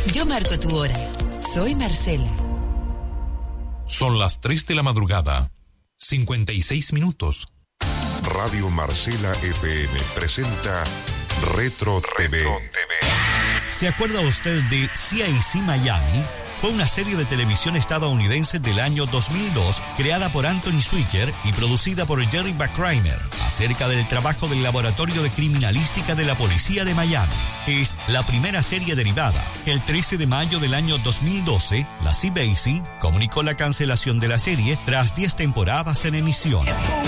Yo marco tu hora. Soy Marcela. Son las 3 de la madrugada, 56 minutos. Radio Marcela FM presenta Retro TV. ¿Se acuerda usted de CIC Miami? Fue una serie de televisión estadounidense del año 2002, creada por Anthony Zuiker y producida por Jerry Bruckheimer, acerca del trabajo del Laboratorio de Criminalística de la Policía de Miami. Es la primera serie derivada. El 13 de mayo del año 2012, la CBS comunicó la cancelación de la serie tras 10 temporadas en emisión.